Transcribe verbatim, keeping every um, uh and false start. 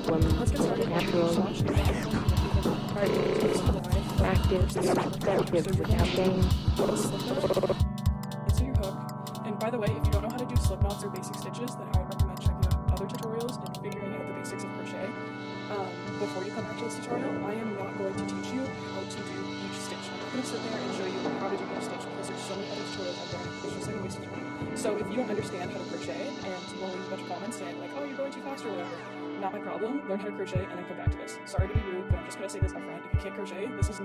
when Let's get started. natural, Alright, active, effective without gain. Insert your hook. And by the way, if you don't know how to do slip knots or basic stitches, then I would recommend checking out other tutorials and figuring out the basics of crochet. Um, before you come back to this tutorial, I am not going to teach you how to do each stitch. I'm not going to sit there and show you how to do each stitch because there's so many other tutorials out there. It's just like a waste of time. So if you don't understand how to crochet and you want to leave a bunch of comments saying like, oh, you're going too fast or whatever, not my problem. Learn how to crochet and then come back to this. Sorry to be rude, but I'm just going to say this up front. If you can't crochet, this is